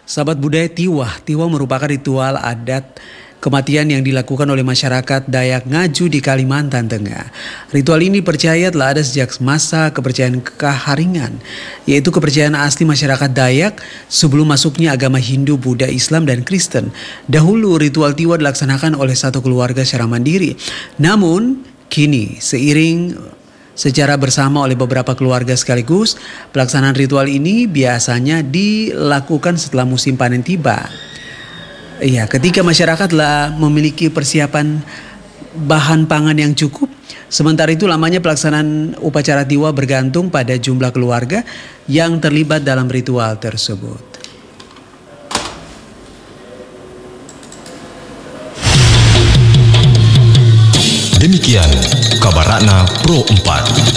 Sahabat budaya Tiwa. Tiwa merupakan ritual adat kematian yang dilakukan oleh masyarakat Dayak Ngaju di Kalimantan Tengah. Ritual ini percaya telah ada sejak masa kepercayaan Kaharingan, yaitu kepercayaan asli masyarakat Dayak sebelum masuknya agama Hindu, Buddha, Islam, dan Kristen. Dahulu ritual Tiwa dilaksanakan oleh satu keluarga secara mandiri. Namun kini seiring secara bersama oleh beberapa keluarga sekaligus, pelaksanaan ritual ini biasanya dilakukan setelah musim panen tiba. Iya, ketika masyarakat telah memiliki persiapan bahan pangan yang cukup, sementara itu lamanya pelaksanaan upacara Tiwa bergantung pada jumlah keluarga yang terlibat dalam ritual tersebut. Demikian kabar Ratna Pro 4.